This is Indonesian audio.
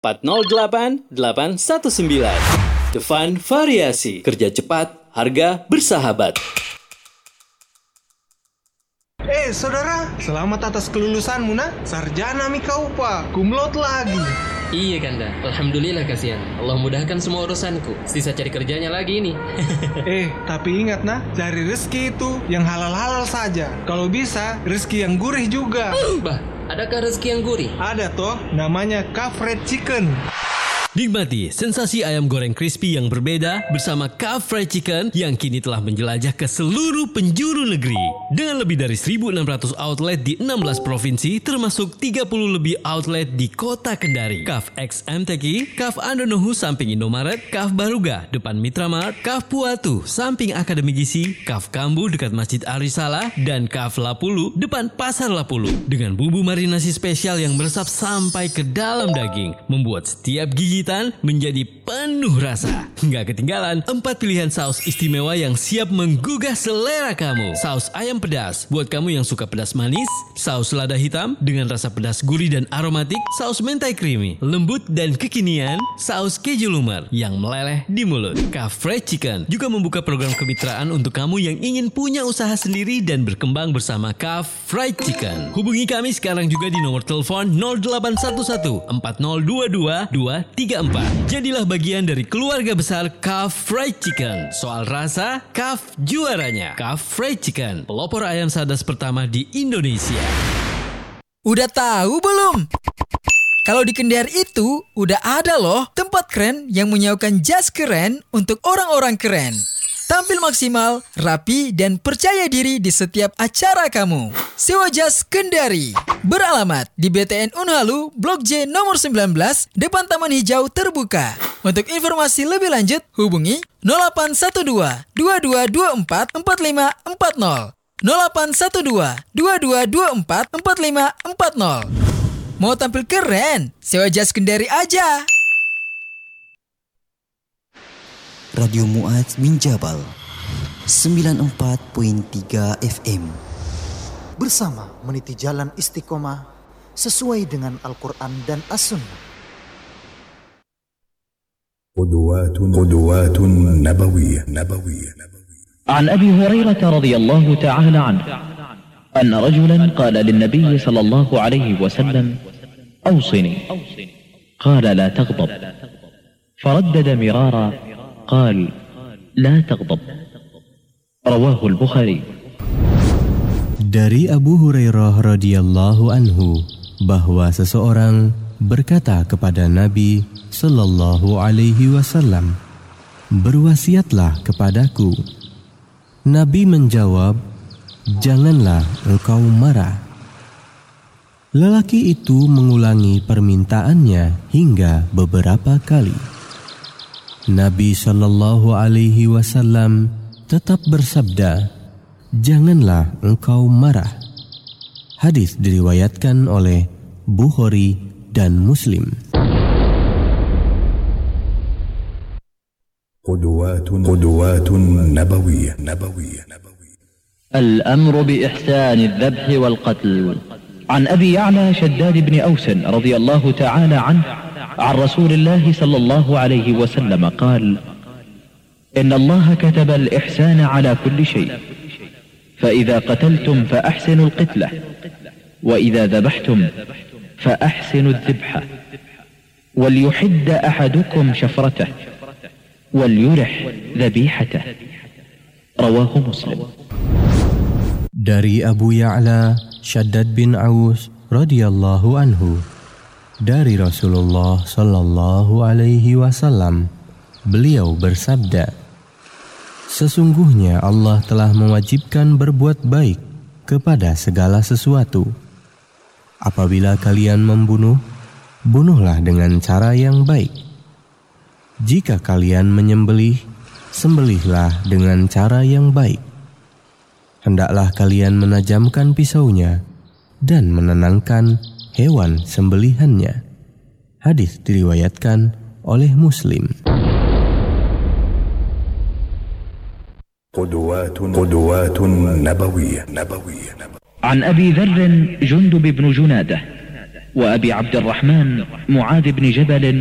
408 819. The Fun Variasi. Kerja cepat, harga bersahabat. Saudara, selamat atas kelulusanmu, nak. Sarjana mi kau, Pak. Kumlot lagi. Iya, Kanda. Alhamdulillah, kasihan. Allah mudahkan semua urusanku. Sisa cari kerjanya lagi ini. Tapi ingat, nak. Cari rezeki itu yang halal-halal saja. Kalau bisa, rezeki yang gurih juga. Bah, adakah rezeki yang gurih? Ada toh, namanya Kaf Fried Chicken. Nikmati sensasi ayam goreng crispy yang berbeda bersama Kaf Fried Chicken yang kini telah menjelajah ke seluruh penjuru negeri. Dengan lebih dari 1.600 outlet di 16 provinsi termasuk 30 lebih outlet di kota Kendari. Kaf X MTQ, Kaf Andonohu samping Indomaret, Kaf Baruga depan Mitramart, Kaf Puatu samping Akademi Gizi, Kaf Kambu dekat Masjid Arisala, dan Kaf Lapulu depan Pasar Lapulu. Dengan bumbu marinasi spesial yang meresap sampai ke dalam daging, membuat setiap gigi menjadi penuh rasa. Nggak ketinggalan 4 pilihan saus istimewa yang siap menggugah selera kamu. Saus ayam pedas buat kamu yang suka pedas manis, saus lada hitam dengan rasa pedas gurih dan aromatik, saus mentai creamy, lembut dan kekinian, saus keju lumer yang meleleh di mulut. Kaf Fried Chicken juga membuka program kemitraan untuk kamu yang ingin punya usaha sendiri dan berkembang bersama Kaf Fried Chicken. Hubungi kami sekarang juga di nomor telepon 0811 4022 234. Jadilah bagian dari keluarga besar Kaf Fried Chicken. Soal rasa, Kaf juaranya. Kaf Fried Chicken, pelopor ayam sadas pertama di Indonesia. Udah tahu belum? Kalau di Kendari itu udah ada loh tempat keren yang menyewakan jas keren untuk orang-orang keren. Tampil maksimal, rapi, dan percaya diri di setiap acara kamu. Sewa jas Kendari. Beralamat di BTN Unhalu, Blok J nomor 19, depan Taman Hijau Terbuka. Untuk informasi lebih lanjut, hubungi 0812 2224 4540. 0812 2224 4540. Mau tampil keren? Sewa jas Kendari aja. Radio Mu'adz bin Jabal 94.3 FM. Bersama meniti jalan istiqomah sesuai dengan Al-Quran dan As-Sunnah. قدوات نبوية. عن أبي هريرة رضي الله تعالى عنه أن رجلا قال للنبي صلى الله عليه وسلم: أوصني. قال: لا تغضب. فردد مرارا قال: لا تغضب. رواه البخاري. Dari Abu Hurairah radhiyallahu anhu bahwa seseorang berkata kepada Nabi sallallahu alaihi wasallam, "Berwasiatlah kepadaku." Nabi menjawab, "Janganlah engkau marah." Lelaki itu mengulangi permintaannya hingga beberapa kali. Nabi sallallahu alaihi wasallam tetap bersabda, "Janganlah engkau marah." Hadis diriwayatkan oleh Bukhari dan Muslim. قدوات نبوية. الأمر بإحسان الذبح والقتل. عن أبي يعلى شداد بن أوس رضي الله تعالى عنه عن رسول الله صلى الله عليه وسلم قال: إن الله كتب الإحسان على كل شيء، فإذا قتلتم فأحسنوا القتلة، وإذا ذبحتم فأحسنوا الذبحة، وليحد أحدكم شفرته، وليرح ذبيحته. رواه مسلم. Dari Abu Ya'la Shaddad bin Aus radhiyallahu anhu, dari Rasulullah sallallahu alaihi wasallam, beliau bersabda, "Sesungguhnya Allah telah mewajibkan berbuat baik kepada segala sesuatu. Apabila kalian membunuh, bunuhlah dengan cara yang baik. Jika kalian menyembelih, sembelihlah dengan cara yang baik. Hendaklah kalian menajamkan pisaunya dan menenangkan hewan sembelihannya." Hadis diriwayatkan oleh Muslim. قدوات نبوية. عن أبي ذر جندب بن جنادة وأبي عبد الرحمن معاذ بن جبل